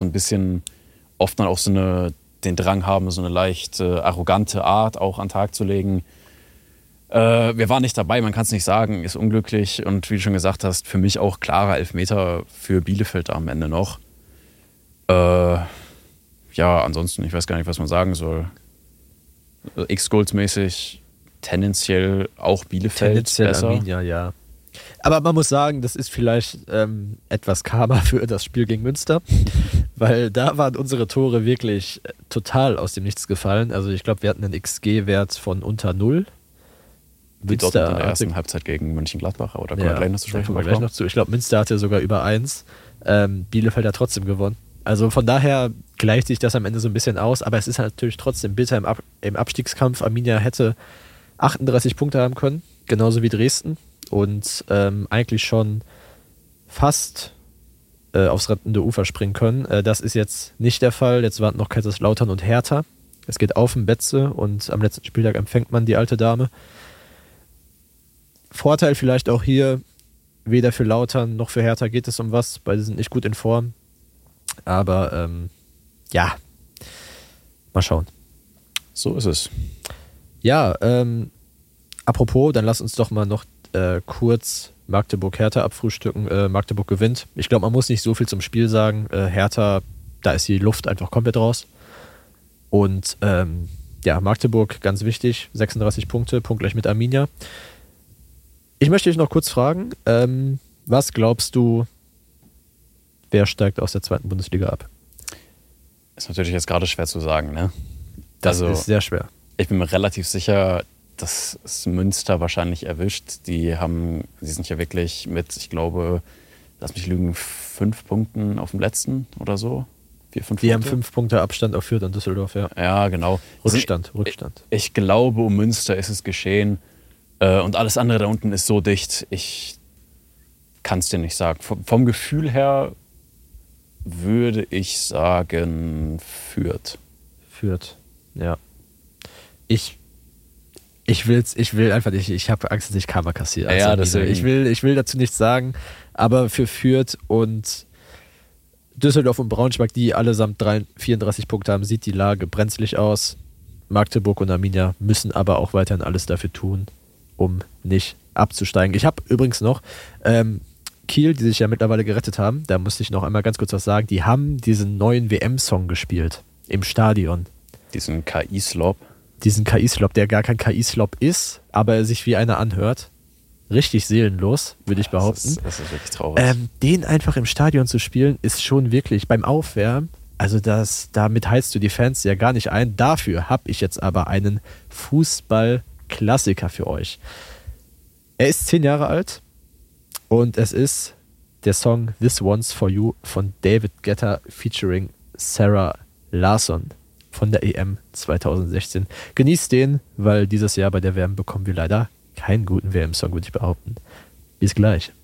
ein bisschen oft dann auch den Drang haben, so eine leicht arrogante Art auch an den Tag zu legen. Wir waren nicht dabei, man kann es nicht sagen, ist unglücklich und wie du schon gesagt hast, für mich auch klarer Elfmeter für Bielefeld am Ende noch. Ansonsten, ich weiß gar nicht, was man sagen soll. X-Goals-mäßig tendenziell auch Bielefeld tendenziell besser. Arminia, ja. Aber man muss sagen, das ist vielleicht etwas Karma für das Spiel gegen Münster, weil da waren unsere Tore wirklich total aus dem Nichts gefallen. Also ich glaube, wir hatten einen XG-Wert von unter 0. Wie Dortmund in der ersten Halbzeit gegen Mönchengladbach, oder kommen wir gleich noch zu sprechen? Gleich noch zu. Ich glaube, Münster hatte sogar über 1. Bielefeld hat trotzdem gewonnen. Also von daher gleicht sich das am Ende so ein bisschen aus, aber es ist halt natürlich trotzdem bitter im Abstiegskampf. Arminia hätte 38 Punkte haben können, genauso wie Dresden und eigentlich schon fast aufs rettende Ufer springen können. Das ist jetzt nicht der Fall. Jetzt warten noch Kaiserslautern und Hertha. Es geht auf in Betze und am letzten Spieltag empfängt man die alte Dame. Vorteil vielleicht auch hier, weder für Lautern noch für Hertha geht es um was. Beide sind nicht gut in Form. Aber mal schauen. So ist es. Ja, apropos, dann lass uns doch mal noch kurz Magdeburg-Hertha abfrühstücken. Magdeburg gewinnt. Ich glaube, man muss nicht so viel zum Spiel sagen. Hertha, da ist die Luft einfach komplett raus. Und Magdeburg, ganz wichtig, 36 Punkte, punktgleich mit Arminia. Ich möchte dich noch kurz fragen, was glaubst du, wer steigt aus der 2. Bundesliga ab? Ist natürlich jetzt gerade schwer zu sagen, ne? Das ist sehr schwer. Ich bin mir relativ sicher, dass es Münster wahrscheinlich erwischt. Sie sind ja wirklich mit, ich glaube, lass mich lügen, 5 Punkten auf dem letzten oder so. 4, 5 Punkte. Die haben 5 Punkte Abstand auf Fürth und Düsseldorf, ja. Ja, genau. Rückstand. Ich glaube, um Münster ist es geschehen. Und alles andere da unten ist so dicht, ich kann es dir nicht sagen. Vom Gefühl her würde ich sagen Fürth. Fürth, ja. Ich will einfach nicht, ich habe Angst, dass ich Karma kassiere. Ja, deswegen. Ich will dazu nichts sagen, aber für Fürth und Düsseldorf und Braunschweig, die allesamt 34 Punkte haben, sieht die Lage brenzlig aus. Magdeburg und Arminia müssen aber auch weiterhin alles dafür tun, um nicht abzusteigen. Ich habe übrigens noch Kiel, die sich ja mittlerweile gerettet haben, da musste ich noch einmal ganz kurz was sagen, die haben diesen neuen WM-Song gespielt im Stadion. Diesen KI-Slop, der gar kein KI-Slop ist, aber er sich wie einer anhört. Richtig seelenlos, würde ich behaupten. Das ist wirklich traurig. Den einfach im Stadion zu spielen, ist schon wirklich beim Aufwärmen, also damit heizt du die Fans ja gar nicht ein. Dafür habe ich jetzt aber einen Fußball-Klassiker für euch. Er ist 10 Jahre alt und es ist der Song This One's For You von David Guetta featuring Sarah Larsson von der EM 2016. Genießt den, weil dieses Jahr bei der WM bekommen wir leider keinen guten WM-Song, würde ich behaupten. Bis gleich.